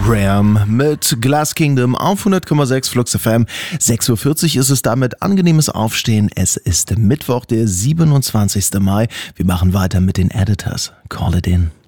Graham mit Glass Kingdom auf 100,6 Flux FM. 6:40 Uhr ist es damit. Angenehmes Aufstehen. Es ist Mittwoch, der 27. Mai. Wir machen weiter mit den Editors. Call it in.